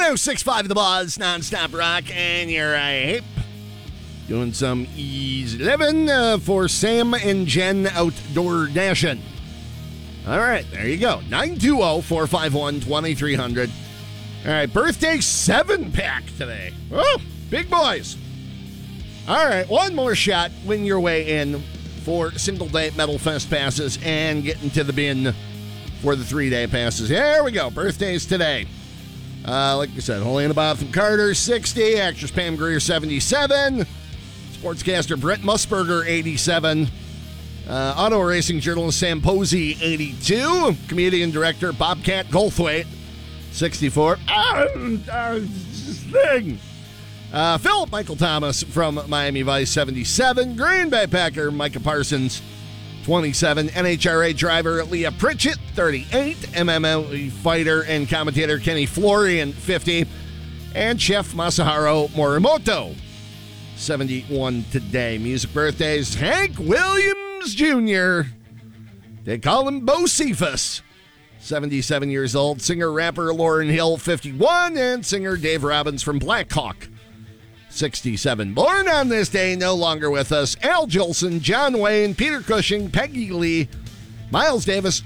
106.5 The Buzz, non-stop rock, and you're hype. Doing some easy living for Sam and Jen Outdoor Dashing. All right, there you go. 920-451-2300. All right, birthday 7-pack today. Oh, big boys. All right, one more shot. Win your way in for single-day Metal Fest passes and get into the bin for the 3-day passes. There we go. Birthdays today. Like I said, Helena Botham Carter, 60. Actress Pam Grier, 77. Sportscaster Brett Musburger, 87. Auto racing journalist Sam Posey, 82. Comedian director Bobcat Goldthwait, 64. Thing. Philip Michael Thomas from Miami Vice, 77. Green Bay Packer Micah Parsons, 27. NHRA driver Leah Pritchett, 38. MMA fighter and commentator Kenny Florian, 50. And Chef Masaharu Morimoto, 71 today. Music birthdays, Hank Williams Jr. They call him Bo Cephas, 77 years old. Singer-rapper Lauryn Hill, 51. And singer Dave Robbins from Black Hawk, 67. Born on this day, no longer with us, Al Jolson, John Wayne, Peter Cushing, Peggy Lee, Miles Davis,